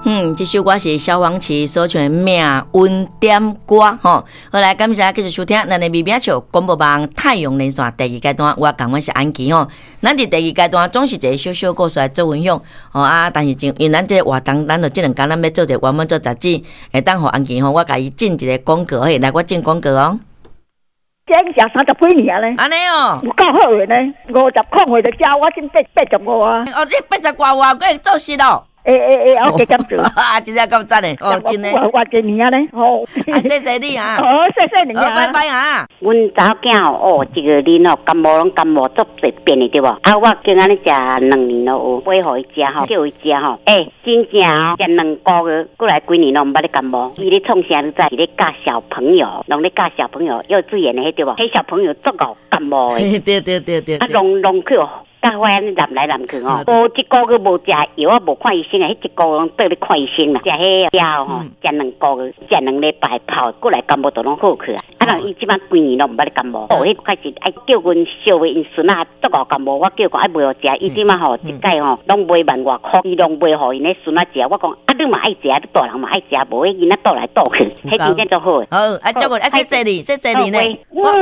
这首歌是萧煌奇所唱的《命运点歌》吼。好来，感谢继续收听咱的微微笑广播网太阳连线第二阶段，我讲我是安琪吼。咱伫第二阶段总是一个小小故事来做分享吼但是因咱这个活动，咱就这两天咱要做者原本做杂志，会当互安琪吼，我甲伊进一个广告，来我进广告哦。 这已经30几年咧， 安尼哦， 有够好诶呢，50块回就交我真85啊！ 哦，你80块我会做事咯。 我加减做啊，真正够赞诶！哦，真诶， 我几年啊咧，好， 谢谢你啊！ 谢谢你啊！ 拜拜啊！ 阮查某囝这个人感冒拢感冒足侪变的对无？我今仔日食2年咯，买互伊食吼，叫伊食吼。真正食2个月，过来几年拢毋捌咧感冒。伊咧创啥你知？伊咧教小朋友，拢咧教小朋友幼稚园的迄对无？迄小朋友足够感冒的。对。拢去哦。甲我安尼南来南去吼，无一个月无食药，我无看医生啊，迄一个月倒咧看医生啦。食迄药吼，食2个月，食2礼拜泡，过来感冒都拢好去啊。人伊即摆几年拢毋捌咧感冒，迄开始爱叫阮小妹因孙仔足够感冒，我叫讲爱买互食，伊即摆吼一届吼拢买1万外箍，伊拢买互因咧孙仔食。我讲你嘛爱食，你大人嘛爱食，无迄囡仔倒来倒去，迄真正足好。 好，照顾谢谢你呢。 我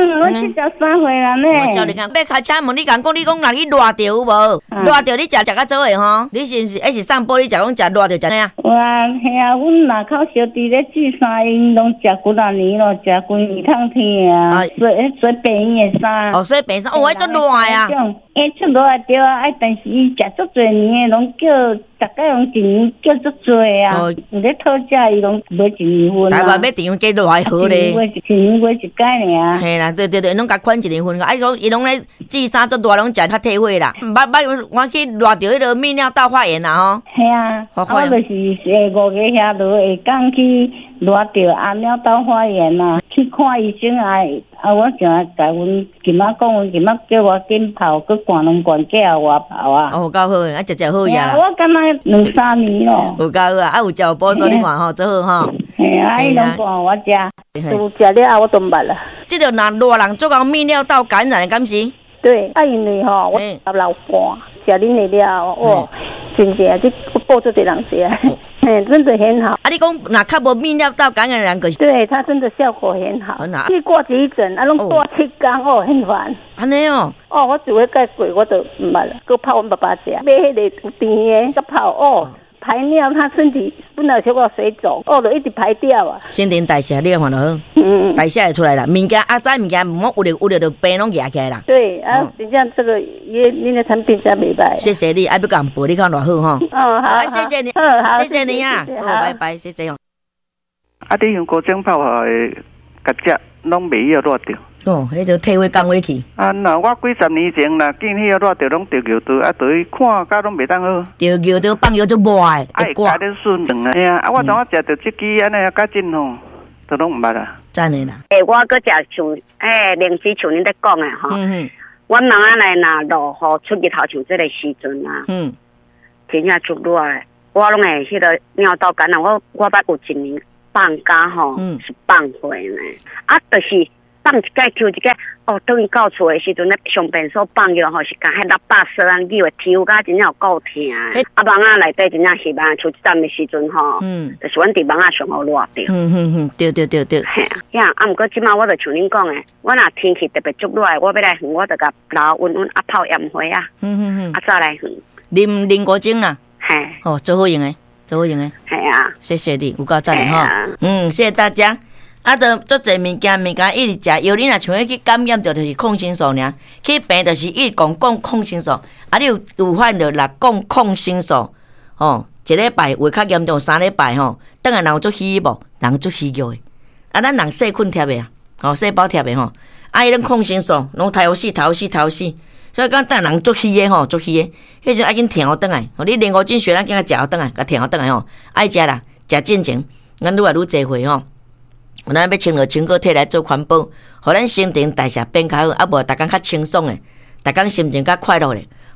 73岁啦呢。 我少你讲，要开车问你讲你讲若去热着有无？热着你食较早的吼，你是上坡你食讲食热着食哪样？ 阮若口小弟咧煮衫，因拢食几啊年咯，食几年通天啊，洗白衣的衫。 洗白衫，迄足热啊！ 出热对啊，但是伊食足侪年的，拢叫大概拢一年叫足侪啊。有咧讨价，伊拢买1年份啊。 台湾要订几偌好咧？ 一年买一届尔。 嘿啦，对，拢甲款1年份。伊拢咧煮衫足热，拢食较体会啦。我去热着迄个泌尿道发炎啦吼。 系啊，我就是5个遐落下港去热着尿道发炎啦，去看医生我想甲阮今仔讲，阮今仔叫我紧泡，佮灌2罐叫我泡啊。 够好诶，食好呀啦。 我敢若2、3年咯。 有够好啊，有食有补所你看吼，做好吼。 嘿啊，伊拢灌我食，都食了我都捌啦。 即个热人做到泌尿道感染的敢是？ 对，因为吼，我老半食恁的了，真正这报出一人食。真的很好。 你讲若较无泌尿道感染的人，就是对他真的效果很好。去挂急诊，拢挂7天很烦。 安尼哦。 我只会盖过，我就唔捌啦。佮泡阮爸爸食，买迄个有甜的，佮泡排尿，他身体本来小可水肿，就一直排掉啊。 新陈代谢你看就好，代谢会出来啦。物件早物件唔好有着病拢压起来啦。 对真正这个恁的产品真袂歹。 谢谢你，爱要讲补，你看偌好吼。 好， 谢谢你，谢谢你啊，拜拜，谢谢哦。 你用高精泡下的甲只拢袂晓热着。 迄就体会降回去。 那我几10年前啦，见迄个热着拢着尿道，就去看，甲拢袂当好。 着尿道放药就无爱， 加点顺肠啊！我怎我食着即支安尼较真吼，都拢毋捌啦。 真诶啦。 我搁食像灵芝像恁咧讲诶吼。阮mam仔来若落雨出日头像这个时阵啊。真正足热诶，我拢会迄个尿道感染。我捌有1年放假吼，是放回呢。就是放一届抽一届，等伊到厝的时阵咧，上便所放药吼是甲迄600安牛的抽甲真正有够疼。网仔内底真正是网出一站的时阵吼，就是阮伫网仔上好热着。对。嘿呀，毋过即摆我就像恁讲的，我若天气特别足热，我要来远，我就甲老温泡盐花啊。再来远。 啉果精啦。 嘿。 做好用的， 系啊。 谢谢你，有够赞的吼。谢谢大家。就做侪物件一直食，药你若像去感染着，就是抗生素尔；去病就是一直讲抗生素。你有法着来讲抗生素，1礼拜会较严重，3礼拜等下人有足虚无，人足虚弱的。咱人细菌贴的细胞贴的伊拢抗生素，拢头死，所以讲等下人足虚的足虚的，迄阵爱紧停倒来。你连5斤血咱今仔食倒来，甲停倒来爱食啦，食进前，咱愈来愈侪岁咱要清热清个体来做环保，互咱新陈代谢变较好，无逐工较清爽诶，逐工心情较快乐咧。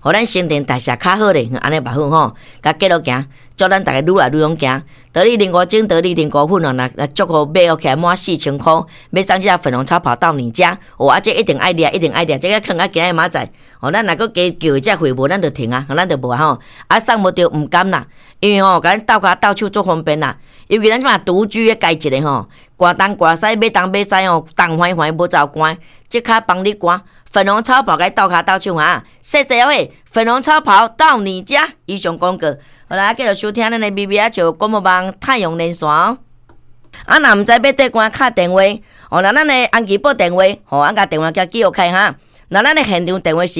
互咱新陈代谢较好咧，安尼嘛好吼，甲继续行，祝咱逐个愈来愈勇行。得力灵果精，得力灵果粉哦，那祝福买起来满4000块，买送这粉红超跑到你家，哦，这一定爱掠，一定爱掠，这个坑啊，今日明仔，哦，咱若个加叫这会无，咱就停啊，咱就无吼，送无着唔甘啦，因为吼，甲咱倒脚倒手足方便啦，尤其咱即马独居的阶级咧吼，寒东寒西，买东买西哦，东欢欢无走关，即刻帮你关。粉红超跑该倒脚倒手哈，谢谢位粉红超跑到你家。以上广告，好啦，继续收听咱的BB啊笑广播网太阳连线。若毋知要对关敲电话，哦，那咱的安吉报电话，哦，甲电话叫记录开哈。那咱的现场电话是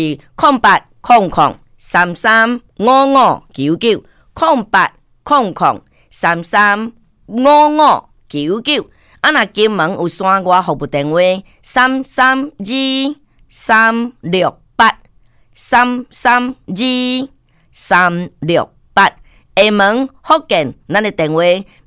0800335599，0800335599。若金门有山外服务电话332-368，332-368。厦门福建，咱的电话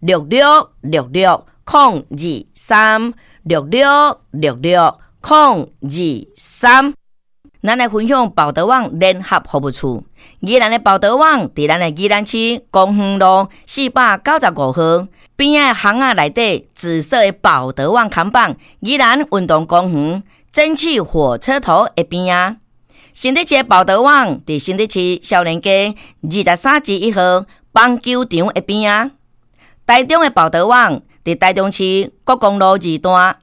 6666022366660223。咱来分享报德网联合服务处。宜兰的报德网伫咱的宜兰市公园路495号边仔巷仔内底，紫色的报德网看板，宜兰运动公园蒸汽火车头的边仔。新德市的报德网伫新德市少年街23-1号棒球场的边仔。台中的报德网伫台中市国公路2段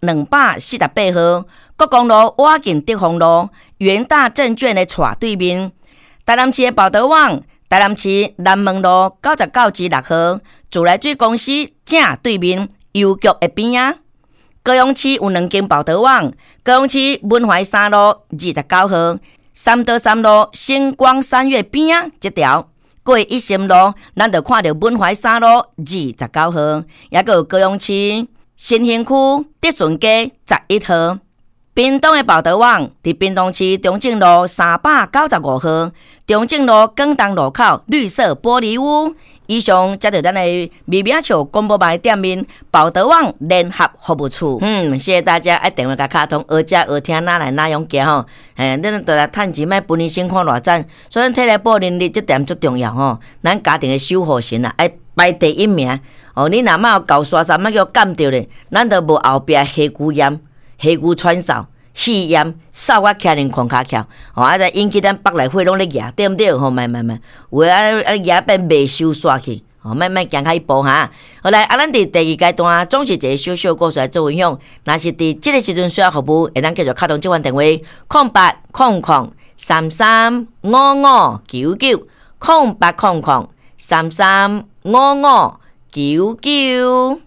248号，国公路瓦近德丰路元大证券的斜对面。台南市的报德网，台南市南门路99-6号自来水公司正对面邮局的边仔。高雄市有2间报德网，高雄市文怀3路29号三德3路星光3月边仔这条。过一心路，咱就看到文怀3路29号，也个有高雄市新兴区德顺街11号。屏东的报德网伫屏东市中正路395号，中正路广东路口绿色玻璃屋。以上才是咱的微名笑广播网店面报德网联合服务处。谢谢大家爱电话甲卡通，学食学听哪来哪样行吼。咱就来趁钱买本年先看偌赞，所以体力保能力这点最重要吼。咱家庭的守护神啊，爱排第一名。哦，你若莫有高刷山，莫叫干着咧，咱就无后壁黑骨炎、黑骨喘嗽。气炎扫我徛人狂骹翘，再引起咱北内血拢咧压，对毋对？吼，慢，有诶压变未收煞去，慢行开一步哈。好来，咱伫第2阶段总是一个小小故事来做分享。若是伫即个时阵需要服务，会当继续敲通这款电话0800335599，0800335599。